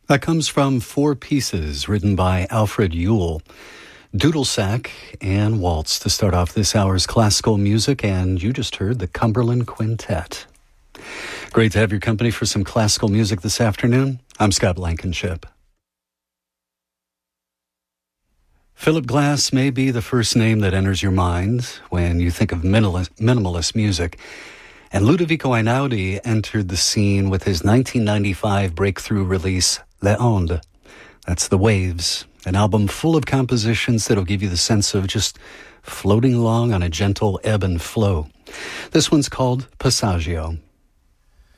That comes from Four Pieces, written by Alfred Yule. Doodlesack and Waltz to start off this hour's classical music, and you just heard the Cumberland Quintet. Great to have your company for some classical music this afternoon. I'm Scott Blankenship. Philip Glass may be the first name that enters your mind when you think of minimalist music. And Ludovico Einaudi entered the scene with his 1995 breakthrough release, Les Ondes. That's The Waves, an album full of compositions that'll give you the sense of just floating along on a gentle ebb and flow. This one's called Passaggio.